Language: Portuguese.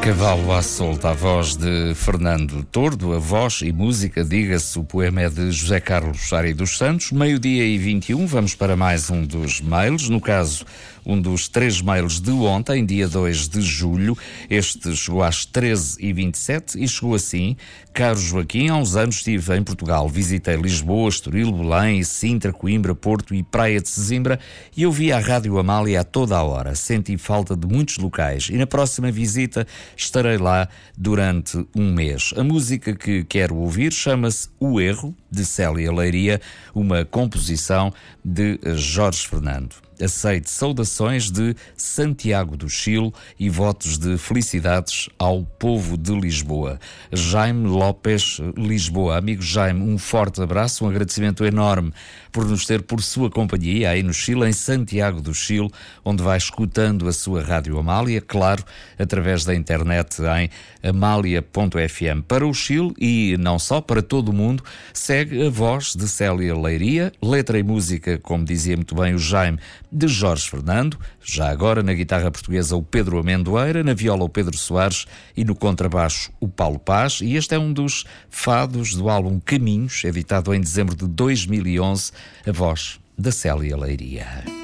Cavalo à solta, a voz de Fernando Tordo, a voz e música, diga-se, o poema é de José Carlos Ari dos Santos. 12:21, vamos para mais um dos mails, no caso, um dos 3 mails de ontem, dia 2 de julho. Este chegou às 13h27 e chegou assim: caro Joaquim, há uns anos estive em Portugal, visitei Lisboa, Estoril, Belém, Sintra, Coimbra, Porto e Praia de Sesimbra e ouvi a Rádio Amália a toda a hora. Senti falta de muitos locais e na próxima visita estarei lá durante um mês. A música que quero ouvir chama-se O Erro, de Célia Leiria, uma composição de Jorge Fernando. Aceite saudações de Santiago do Chile e votos de felicidades ao povo de Lisboa. Jaime Lopes, Lisboa. Amigo Jaime, um forte abraço, um agradecimento enorme por nos ter por sua companhia aí no Chile, em Santiago do Chile, onde vai escutando a sua Rádio Amália, claro, através da internet em amália.fm. Para o Chile e não só, para todo o mundo, segue a voz de Célia Leiria, letra e música, como dizia muito bem o Jaime, de Jorge Fernando, já agora na guitarra portuguesa o Pedro Amendoeira, na viola o Pedro Soares e no contrabaixo o Paulo Paz, e este é um dos fados do álbum Caminhos, editado em dezembro de 2011, a voz da Célia Leiria.